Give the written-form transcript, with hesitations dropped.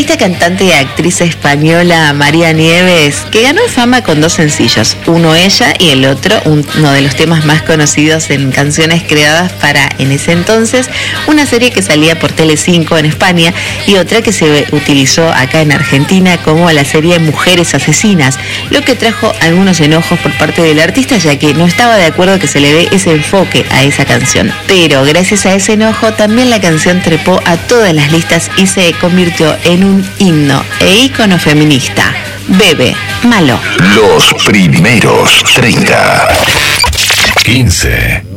Esta cantante y actriz española María Nieves, que ganó fama con 2 sencillos, uno ella y el otro uno de los temas más conocidos en canciones creadas para, en ese entonces, una serie que salía por Telecinco en España y otra que se utilizó acá en Argentina como la serie Mujeres Asesinas, lo que trajo algunos enojos por parte del artista, ya que no estaba de acuerdo que se le dé ese enfoque a esa canción. Pero gracias a ese enojo también la canción trepó a todas las listas y se convirtió en un himno e ícono feminista. Bebe, Malo. Los primeros 30. 15.